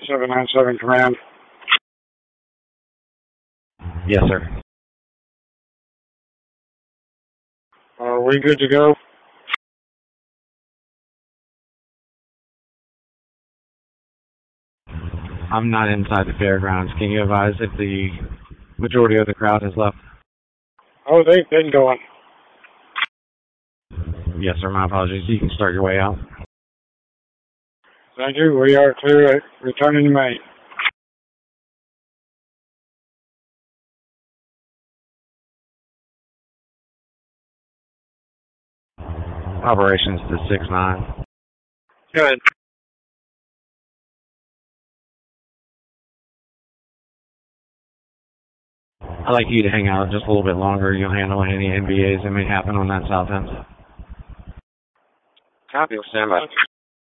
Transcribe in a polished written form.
797 Command. Yes, sir. Are we good to go? I'm not inside the fairgrounds. Can you advise if the majority of the crowd has left? Oh, they've been going. Yes, sir. My apologies. You can start your way out. Thank you. We are clear, returning to main. Operations to 6-9. Go ahead. I'd like you to hang out just a little bit longer. You'll handle any NBAs that may happen on that south end. Copy. Stand by.